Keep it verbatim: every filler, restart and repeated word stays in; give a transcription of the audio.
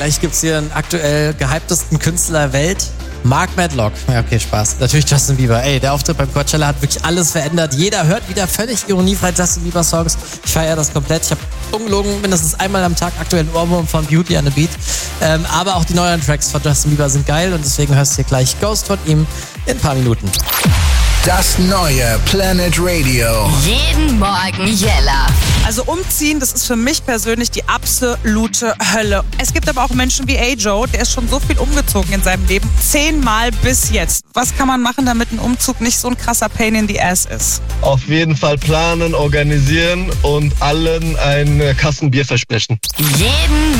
gleich gibt's hier einen aktuell gehyptesten Künstler der Welt. Mark Medlock. Ja, okay, Spaß. Natürlich Justin Bieber. Ey, der Auftritt beim Coachella hat wirklich alles verändert. Jeder hört wieder völlig ironiefrei Justin Bieber Songs. Ich feiere das komplett. Ich habe ungelogen mindestens einmal am Tag aktuell einen Ohrwurm von Beauty and the Beat. Ähm, aber auch die neuen Tracks von Justin Bieber sind geil und deswegen hörst du hier gleich Ghost von ihm in ein paar Minuten. Das neue Planet Radio. Jeden Morgen Jella. Also umziehen, das ist für mich persönlich die absolute Hölle. Es gibt aber auch Menschen wie A-Joe, der ist schon so viel umgezogen in seinem Leben. Zehnmal bis jetzt. Was kann man machen, damit ein Umzug nicht so ein krasser Pain in the Ass ist? Auf jeden Fall planen, organisieren und allen ein Kasten Bier versprechen. Jeden